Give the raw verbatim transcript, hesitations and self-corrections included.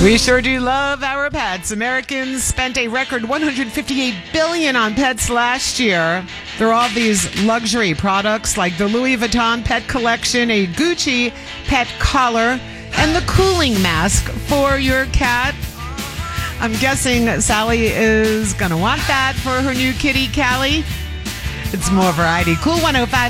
We sure do love our pets. Americans spent a record one hundred fifty-eight billion dollars on pets last year. There are all these luxury products like the Louis Vuitton pet collection, a Gucci pet collar, and the cooling mask for your cat. I'm guessing Sally is going to want that for her new kitty, Callie. It's more variety. Cool one oh five.